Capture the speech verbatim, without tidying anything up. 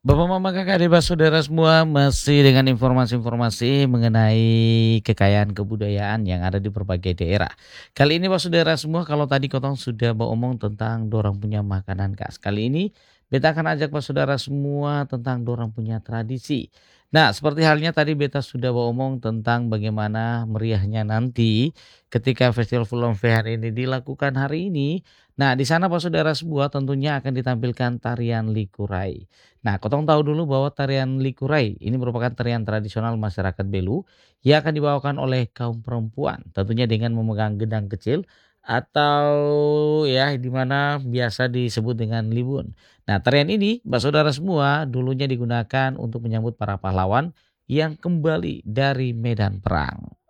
Bapak, mama, kakak, adik, saudara semua masih dengan informasi-informasi mengenai kekayaan kebudayaan yang ada di berbagai daerah. Kali ini Pak saudara semua kalau tadi Kotong sudah mau omong tentang dorang punya makanan khas. Kali ini beta akan ajak Pak saudara semua tentang dorang punya tradisi. Nah, seperti halnya tadi beta sudah mau omong tentang bagaimana meriahnya nanti ketika Festival Fulon Fair ini dilakukan hari ini. Nah, di sana Pak saudara semua tentunya akan ditampilkan tarian likurai. Nah, Kotong tahu dulu bahwa tarian likurai ini merupakan tarian tradisional masyarakat Belu yang akan dibawakan oleh kaum perempuan, tentunya dengan memegang gedang kecil atau ya di mana biasa disebut dengan libun. Nah, tarian ini, Mbak saudara semua, dulunya digunakan untuk menyambut para pahlawan yang kembali dari medan perang.